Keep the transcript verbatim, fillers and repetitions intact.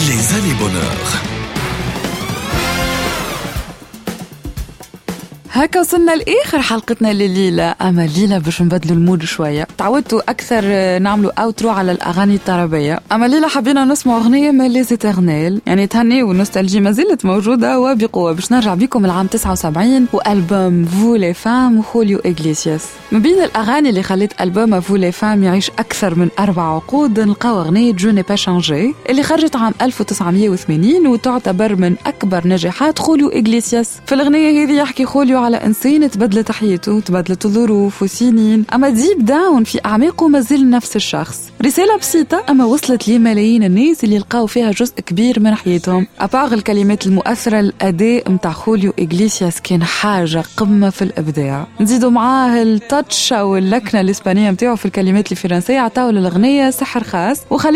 Les années bonheur. هكا وصلنا لآخر حلقتنا لليلة. أما الليلة باش نبدلوا المود شوية. تعودتوا أكثر نعملوا أوترو على الأغاني الطربية، أما الليلة حبينا نسمع أغنية من لي زيترنيل، يعني تهني والنوستالجي ما زالت موجودة وبقوة. باش نرجع بكم العام تسعة وسبعين وألبوم فو لي فام وخوليو إغليسياس. من بين الأغاني اللي خلت ألبوم فو لي فام يعيش أكثر من أربع عقود نلقاو أغنية جو ني با شانجي اللي خرجت عام ألف وتسعمية وثمانين وتعتبر من أكبر نجاحات خوليو إغليسياس. في الأغنية هذه يحكي خوليو على إنسان تبدلت حياته، تبدلت الظروف وسنين، أما ديب داون في أعماقه ما زال نفس الشخص. رسالة بسيطة أما وصلت لملايين الناس اللي لقاو فيها جزء كبير من حياتهم. أباغ الكلمات المؤثرة، الأداء متاع خوليو إغليسياس كان حاجة قمة في الإبداع. نزيدوا معاه التاتش أو اللكنة الإسبانية متاعه في الكلمات الفرنسية، عطاو للأغنية سحر خاص وخلي